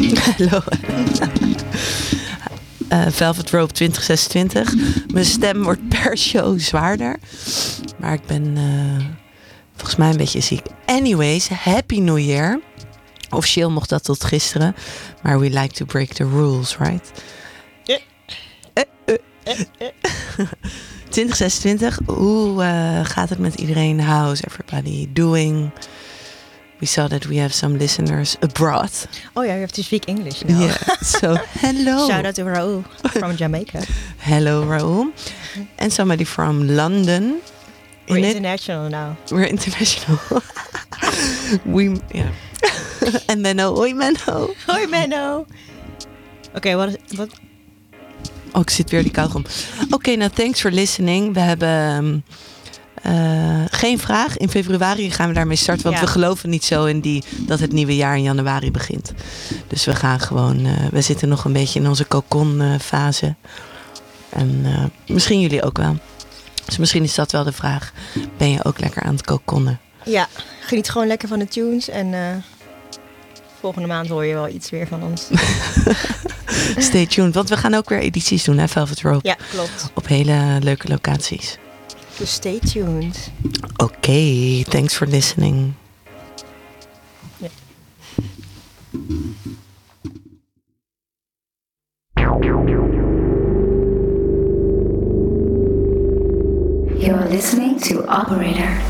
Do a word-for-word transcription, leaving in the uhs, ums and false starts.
Hallo. uh, Velvet Rope twintig zesentwintig. Mijn stem wordt per show zwaarder. Maar ik ben uh, volgens mij een beetje ziek. Anyways, Happy New Year. Officieel mocht dat tot gisteren. Maar we like to break the rules, right? Yeah. Uh, uh. Uh, uh. twintig zesentwintig. Hoe uh, gaat het met iedereen? How is everybody doing? We saw that we have some listeners abroad. Oh yeah, you have to speak English now. Yeah, so hello. Shout out to Raoul from Jamaica. Hello, Raoul. And somebody from London. We're In international it. now. We're international. we, yeah. En Menno. Hoi, Menno. Hoi, Menno. Oké, okay, wat is... Wat? Oh, ik zit weer die kauwgom. Oké, okay, nou, thanks for listening. We hebben... Uh, geen vraag. In februari gaan we daarmee starten. Want ja. we geloven niet zo in die dat het nieuwe jaar in januari begint. Dus we gaan gewoon... Uh, we zitten nog een beetje in onze cocon uh, fase. En uh, misschien jullie ook wel. Dus misschien is dat wel de vraag. Ben je ook lekker aan het coconnen? Ja, geniet gewoon lekker van de tunes. En uh, volgende maand hoor je wel iets weer van ons. Stay tuned. Want we gaan ook weer edities doen, hè, Velvet Rope. Ja, klopt. Op hele leuke locaties. Dus stay tuned. Oké, okay, thanks for listening. Yeah. You're listening to Operator.